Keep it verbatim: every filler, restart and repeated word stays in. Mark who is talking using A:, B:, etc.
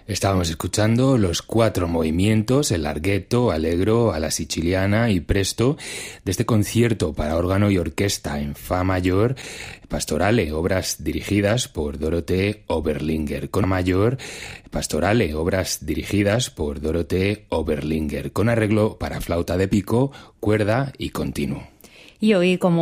A: Estábamos escuchando los cuatro movimientos, el larghetto, allegro, alla siciliana y presto, de este concierto para órgano y orquesta en fa mayor, pastorale, obras dirigidas por Dorothee Oberlinger, con mayor, pastorale, obras dirigidas por Dorothee Oberlinger, con arreglo para flauta de pico, cuerda y continuo.
B: Y hoy, como